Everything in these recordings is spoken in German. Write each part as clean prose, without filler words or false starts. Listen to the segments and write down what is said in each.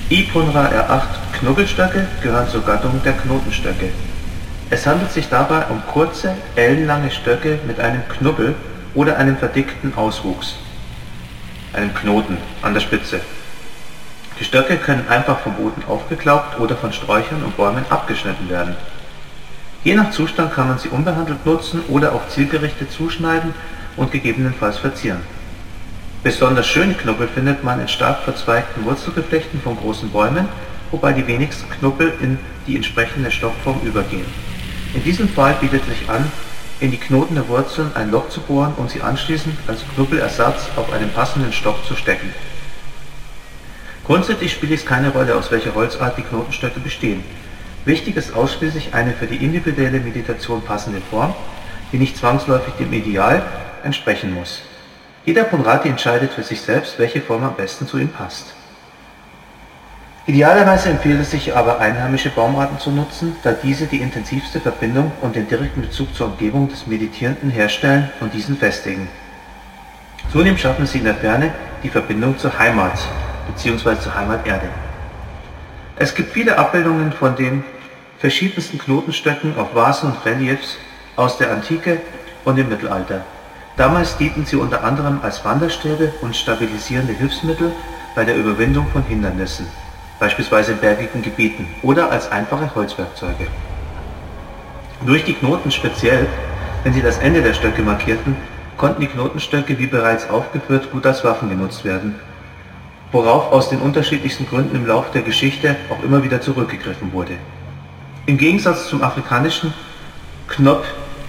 Iponra R8 Knubbelstöcke gehören zur Gattung der Knotenstöcke. Es handelt sich dabei um kurze, ellenlange Stöcke mit einem Knubbel oder einem verdickten Auswuchs, einem Knoten an der Spitze. Die Stöcke können einfach vom Boden aufgeklaubt oder von Sträuchern und Bäumen abgeschnitten werden. Je nach Zustand kann man sie unbehandelt nutzen oder auch zielgerichtet zuschneiden und gegebenenfalls verzieren. Besonders schöne Knubbel findet man in stark verzweigten Wurzelgeflechten von großen Bäumen, wobei die wenigsten Knubbel in die entsprechende Stockform übergehen. In diesem Fall bietet sich an, in die Knoten der Wurzeln ein Loch zu bohren und sie anschließend als Knubbelersatz auf einen passenden Stock zu stecken. Grundsätzlich spielt es keine Rolle, aus welcher Holzart die Knotenstöcke bestehen. Wichtig ist ausschließlich eine für die individuelle Meditation passende Form, die nicht zwangsläufig dem Ideal entsprechen muss. Jeder Ponnrati entscheidet für sich selbst, welche Form am besten zu ihm passt. Idealerweise empfiehlt es sich aber, einheimische Baumarten zu nutzen, da diese die intensivste Verbindung und den direkten Bezug zur Umgebung des Meditierenden herstellen und diesen festigen. Zudem schaffen sie in der Ferne die Verbindung zur Heimat bzw. zur Heimaterde. Es gibt viele Abbildungen von den verschiedensten Knotenstöcken auf Vasen und Reliefs aus der Antike und im Mittelalter. Damals dienten sie unter anderem als Wanderstäbe und stabilisierende Hilfsmittel bei der Überwindung von Hindernissen, beispielsweise in bergigen Gebieten, oder als einfache Holzwerkzeuge. Durch die Knoten speziell, wenn sie das Ende der Stöcke markierten, konnten die Knotenstöcke, wie bereits aufgeführt, gut als Waffen genutzt werden, worauf aus den unterschiedlichsten Gründen im Laufe der Geschichte auch immer wieder zurückgegriffen wurde. Im Gegensatz zum afrikanischen Knob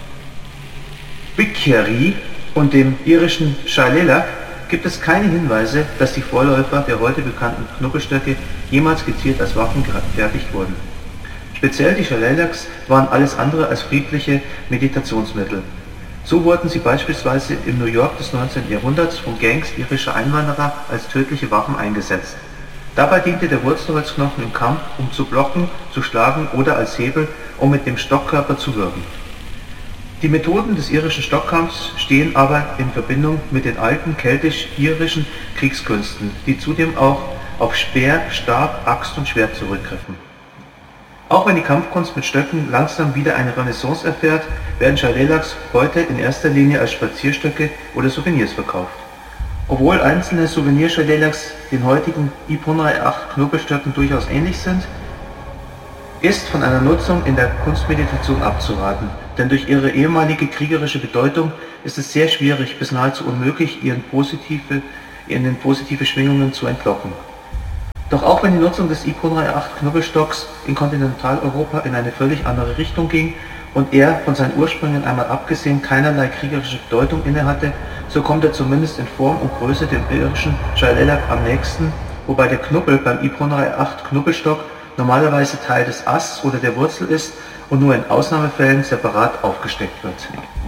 Bikeri und dem irischen Shillelagh gibt es keine Hinweise, dass die Vorläufer der heute bekannten Knubbelstöcke jemals gezielt als Waffen gefertigt wurden. Speziell die Shillellaghs waren alles andere als friedliche Meditationsmittel. So wurden sie beispielsweise im New York des 19. Jahrhunderts von Gangs irischer Einwanderer als tödliche Waffen eingesetzt. Dabei diente der Wurzelholzknochen im Kampf, um zu blocken, zu schlagen oder als Hebel, um mit dem Stockkörper zu wirken. Die Methoden des irischen Stockkampfs stehen aber in Verbindung mit den alten keltisch-irischen Kriegskünsten, die zudem auch auf Speer, Stab, Axt und Schwert zurückgriffen. Auch wenn die Kampfkunst mit Stöcken langsam wieder eine Renaissance erfährt, werden Shillellaghs heute in erster Linie als Spazierstöcke oder Souvenirs verkauft. Obwohl einzelne Souvenir-Shillellaghs den heutigen Iponra R8 Knubbelstöcken durchaus ähnlich sind, ist von einer Nutzung in der Kunstmeditation abzuraten, denn durch ihre ehemalige kriegerische Bedeutung ist es sehr schwierig bis nahezu unmöglich, ihnen positive Schwingungen zu entlocken. Doch auch wenn die Nutzung des Iponra R8 Knubbelstocks in Kontinentaleuropa in eine völlig andere Richtung ging und er von seinen Ursprüngen einmal abgesehen keinerlei kriegerische Bedeutung innehatte, so kommt er zumindest in Form und Größe dem irischen Shillelagh am nächsten, wobei der Knubbel beim Iponra R8 Knubbelstock normalerweise Teil des Asts oder der Wurzel ist und nur in Ausnahmefällen separat aufgesteckt wird.